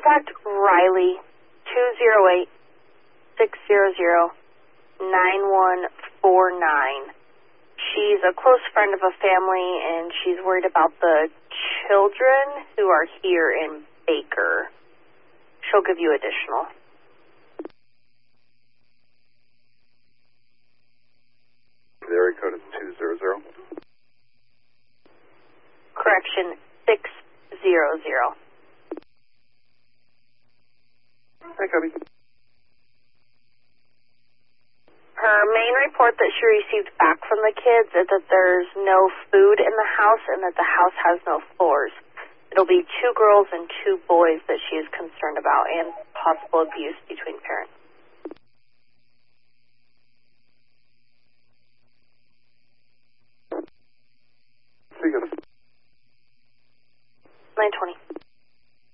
contact Riley 208-600-9149. She's a close friend of a family, and she's worried about the children who are here in Baker. She'll give you additional. The area code is 200. Correction, 600. Hi, Cubby. Her main report that she received back from the kids is that there's no food in the house and that the house has no floors. It'll be 2 girls and 2 boys that she is concerned about, and possible abuse between parents. See you. 920.